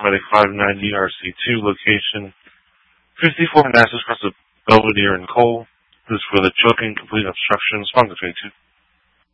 paramedic 590 RC2 location 54 Manassas across the Belvedere and Cole. This is for the choking, complete obstruction, respond to 22.